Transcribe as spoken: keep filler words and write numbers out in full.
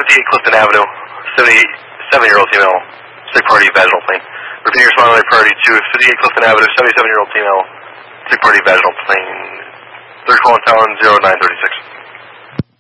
fifty-eight Clifton Avenue, seventy-seven-year-old female, sick party, vaginal plane. Repeating responding priority to fifty-eight Clifton Avenue, seventy-seven-year-old female, sick party, vaginal plane. Third call in town, zero nine thirty-six.